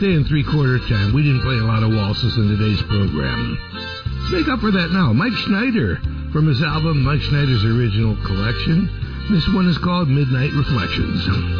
stay in three-quarter time. We didn't play a lot of waltzes in today's program. Let's make up for that now. Mike Schneider from his album Mike Schneider's Original Collection. This one is called Midnight Reflections.